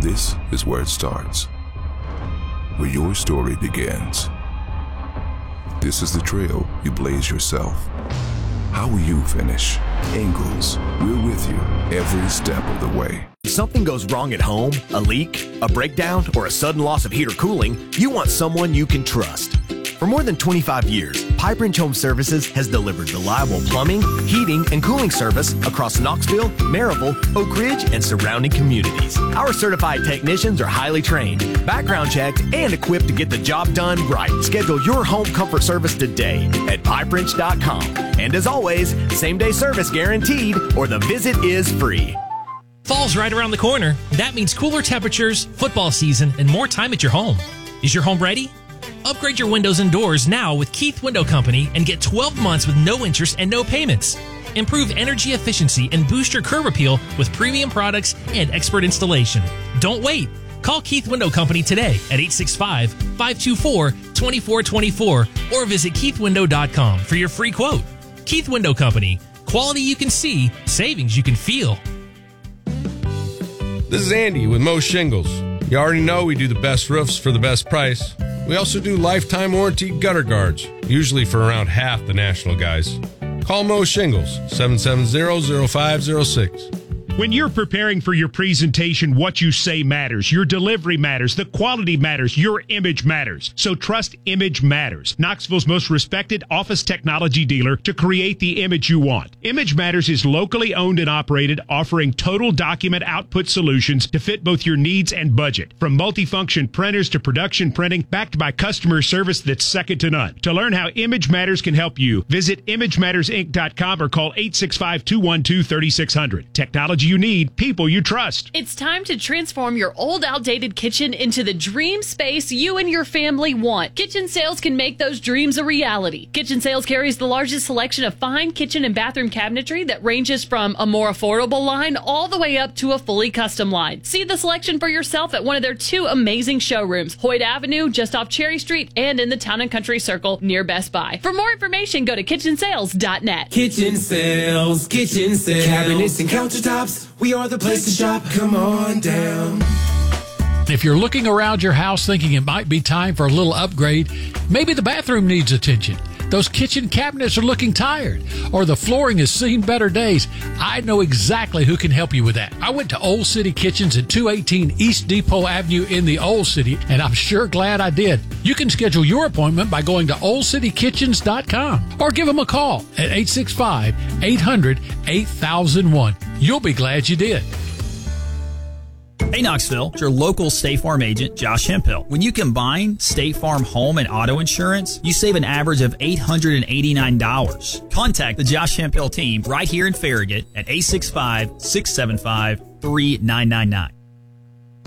This is where it starts, where your story begins. This is the trail you blaze yourself. How will you finish? Ingles, we're with you every step of the way. If something goes wrong at home, a leak, a breakdown, or a sudden loss of heat or cooling, you want someone you can trust. For more than 25 years, Pipe Wrench Home Services has delivered reliable plumbing, heating, and cooling service across Knoxville, Maryville, Oak Ridge, and surrounding communities. Our certified technicians are highly trained, background checked, and equipped to get the job done right. Schedule your home comfort service today at PipeWrench.com. And as always, same-day service guaranteed, or the visit is free. Fall's right around the corner. That means cooler temperatures, football season, and more time at your home. Is your home ready? Upgrade your windows and doors now with Keith Window Company and get 12 months with no interest and no payments. Improve energy efficiency and boost your curb appeal with premium products and expert installation. Don't wait. Call Keith Window Company today at 865-524-2424 or visit keithwindow.com for your free quote. Keith Window Company. Quality you can see, savings you can feel. This is Andy with Mo Shingles. You already know we do the best roofs for the best price. We also do lifetime warranty gutter guards, usually for around half the national guys. Call Mo Shingles, 770-0506. When you're preparing for your presentation, what you say matters. Your delivery matters. The quality matters. Your image matters. So trust Image Matters, Knoxville's most respected office technology dealer, to create the image you want. Image Matters is locally owned and operated, offering total document output solutions to fit both your needs and budget. From multifunction printers to production printing, backed by customer service that's second to none. To learn how Image Matters can help you, visit ImageMattersInc.com or call 865-212-3600. Technology you need, people you trust. It's time to transform your old, outdated kitchen into the dream space you and your family want. Kitchen Sales can make those dreams a reality. Kitchen Sales carries the largest selection of fine kitchen and bathroom cabinetry that ranges from a more affordable line all the way up to a fully custom line. See the selection for yourself at one of their two amazing showrooms, Hoyt Avenue, just off Cherry Street, and in the Town and Country Circle near Best Buy. For more information, go to kitchensales.net. Kitchen Sales, Kitchen Sales. Cabinets and countertops, we are the place to shop. Come on down. If you're looking around your house thinking it might be time for a little upgrade, maybe the bathroom needs attention. Those kitchen cabinets are looking tired, or the flooring has seen better days. I know exactly who can help you with that. I went to Old City Kitchens at 218 East Depot Avenue in the Old City, and I'm sure glad I did. You can schedule your appointment by going to oldcitykitchens.com or give them a call at 865-800-8001. You'll be glad you did. Hey Knoxville, it's your local State Farm agent, Josh Hemphill. When you combine State Farm home and auto insurance, you save an average of $889. Contact the Josh Hemphill team right here in Farragut at 865-675-3999.